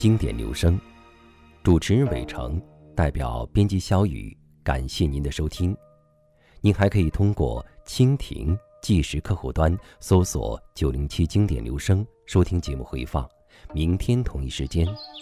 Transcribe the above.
经典留声，主持人伟成，代表编辑小雨，感谢您的收听。您还可以通过蜻蜓即时客户端搜索907经典留声，收听节目回放。明天同一时间